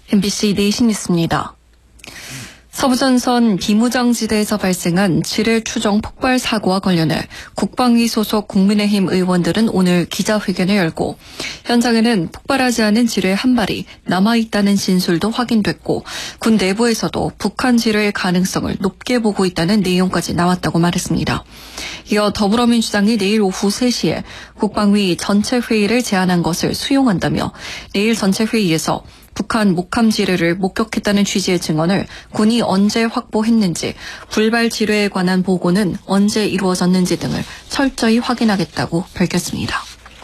MBC 내신 뉴스입니다. 서부전선 비무장지대에서 발생한 지뢰 추정 폭발 사고와 관련해 국방위 소속 국민의힘 의원들은 오늘 기자회견을 열고 현장에는 폭발하지 않은 지뢰 한 발이 남아있다는 진술도 확인됐고 군 내부에서도 북한 지뢰의 가능성을 높게 보고 있다는 내용까지 나왔다고 말했습니다. 이어 더불어민주당이 내일 오후 3시에 국방위 전체 회의를 제안한 것을 수용한다며 내일 전체 회의에서 북한 목함 지뢰를 목격했다는 취지의 증언을 군이 언제 확보했는지, 불발 지뢰에 관한 보고는 언제 이루어졌는지 등을 철저히 확인하겠다고 밝혔습니다.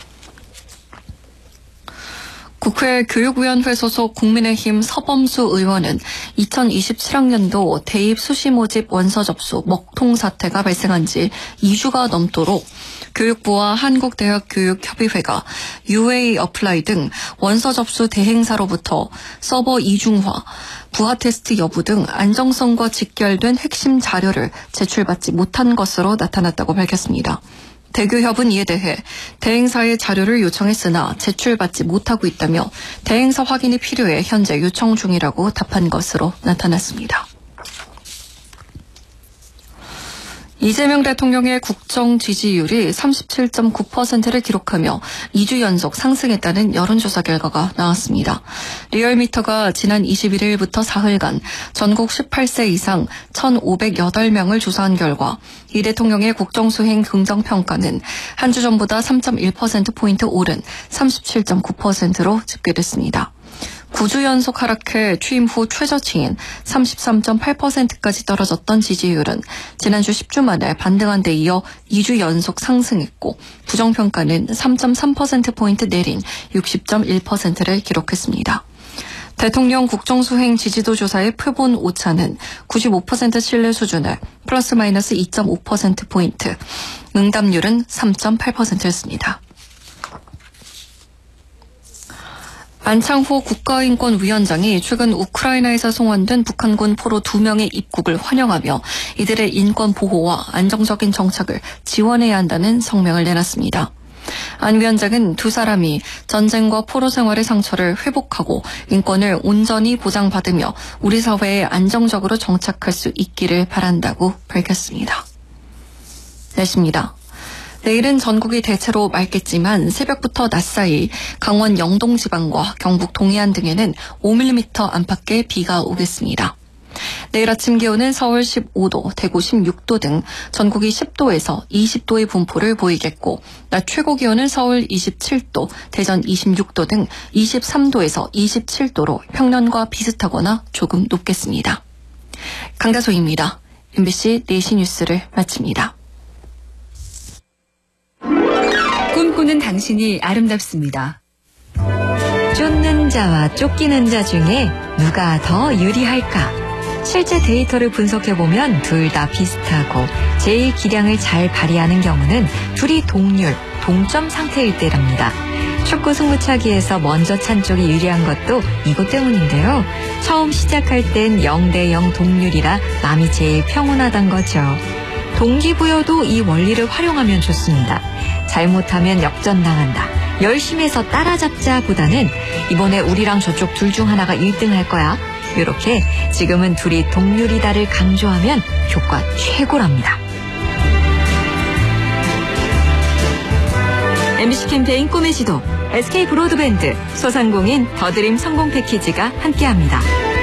국회 교육위원회 소속 국민의힘 서범수 의원은 2027학년도 대입 수시 모집 원서 접수 먹통 사태가 발생한 지 2주가 넘도록 교육부와 한국대학교육협의회가 UA 어플라이 등 원서 접수 대행사로부터 서버 이중화, 부하 테스트 여부 등 안정성과 직결된 핵심 자료를 제출받지 못한 것으로 나타났다고 밝혔습니다. 대교협은 이에 대해 대행사의 자료를 요청했으나 제출받지 못하고 있다며 대행사 확인이 필요해 현재 요청 중이라고 답한 것으로 나타났습니다. 이재명 대통령의 국정 지지율이 37.9%를 기록하며 2주 연속 상승했다는 여론조사 결과가 나왔습니다. 리얼미터가 지난 21일부터 사흘간 전국 18세 이상 1,508명을 조사한 결과 이 대통령의 국정수행 긍정평가는 한 주 전보다 3.1%포인트 오른 37.9%로 집계됐습니다. 9주 연속 하락해 취임 후 최저치인 33.8%까지 떨어졌던 지지율은 지난주 10주 만에 반등한 데 이어 2주 연속 상승했고 부정평가는 3.3%포인트 내린 60.1%를 기록했습니다. 대통령 국정수행 지지도 조사의 표본 오차는 95% 신뢰 수준에 플러스 마이너스 2.5%포인트, 응답률은 3.8%였습니다. 안창호 국가인권위원장이 최근 우크라이나에서 송환된 북한군 포로 2명의 입국을 환영하며 이들의 인권 보호와 안정적인 정착을 지원해야 한다는 성명을 내놨습니다. 안 위원장은 두 사람이 전쟁과 포로 생활의 상처를 회복하고 인권을 온전히 보장받으며 우리 사회에 안정적으로 정착할 수 있기를 바란다고 밝혔습니다. 날씨입니다. 내일은 전국이 대체로 맑겠지만 새벽부터 낮 사이 강원 영동 지방과 경북 동해안 등에는 5mm 안팎의 비가 오겠습니다. 내일 아침 기온은 서울 15도, 대구 16도 등 전국이 10도에서 20도의 분포를 보이겠고 낮 최고 기온은 서울 27도, 대전 26도 등 23도에서 27도로 평년과 비슷하거나 조금 높겠습니다. 강다소입니다. MBC 내신 뉴스를 마칩니다. 꿈꾸는 당신이 아름답습니다. 쫓는 자와 쫓기는 자 중에 누가 더 유리할까? 실제 데이터를 분석해보면 둘 다 비슷하고 제일 기량을 잘 발휘하는 경우는 둘이 동률, 동점 상태일 때랍니다. 축구 승부차기에서 먼저 찬 쪽이 유리한 것도 이것 때문인데요. 처음 시작할 땐 0대0 동률이라 마음이 제일 평온하단 거죠. 동기부여도 이 원리를 활용하면 좋습니다. 잘못하면 역전당한다. 열심히 해서 따라잡자 보다는 이번에 우리랑 저쪽 둘 중 하나가 1등 할 거야. 이렇게 지금은 둘이 동률이다를 강조하면 효과 최고랍니다. MBC 캠페인 꿈의 지도, SK 브로드밴드, 소상공인 더드림 성공 패키지가 함께합니다.